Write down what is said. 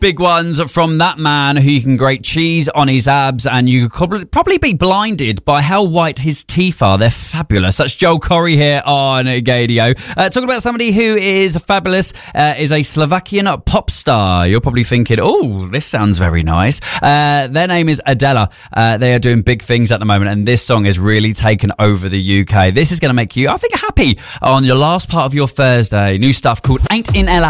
Big ones from that man who you can grate cheese on his abs and you could probably be blinded by how white his teeth are. They're fabulous. That's Joel Corry here on Gaydio. Talking about somebody who is fabulous, is a Slovakian pop star. You're probably thinking, oh, this sounds very nice. Their name is Adela. They are doing big things at the moment and this song has really taken over the UK. This is going to make you, I think, happy on your last part of your Thursday. New stuff called Ain't in LA.